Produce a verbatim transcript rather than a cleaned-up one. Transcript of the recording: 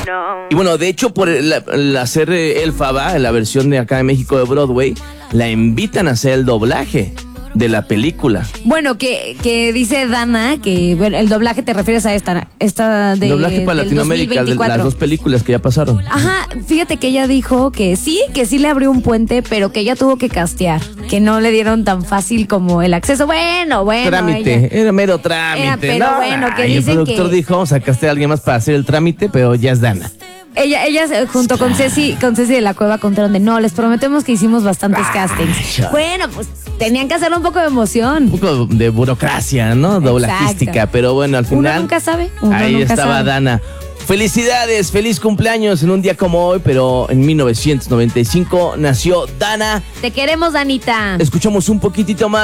Y bueno, de hecho, por el, el hacer eh, Elphaba, la versión de acá de México de Broadway, la invitan a hacer el doblaje de la película. Bueno, que, que dice Dana que bueno, el doblaje te refieres a esta, esta de doblaje para del Latinoamérica, de las dos películas que ya pasaron. Ajá, fíjate que ella dijo que sí, que sí le abrió un puente, pero que ella tuvo que castear, que no le dieron tan fácil como el acceso. Bueno, bueno. Trámite, ella, era mero trámite. era, pero no, bueno, que ay, dicen el productor que dijo, vamos a castear a alguien más para hacer el trámite, pero ya es Dana. Ella, ella junto con Ceci, con Ceci de la Cueva contaron de no, les prometemos que hicimos bastantes Ay, castings. ya. Bueno, pues tenían que hacerle un poco de emoción. Un poco de burocracia, ¿no? Doblajística, Exacto. pero bueno, al final. Uno nunca sabe. Uno ahí nunca estaba sabe. Dana. Felicidades, feliz cumpleaños en un día como hoy, pero en mil novecientos noventa y cinco nació Dana. Te queremos, Danita. Escuchamos un poquitito más.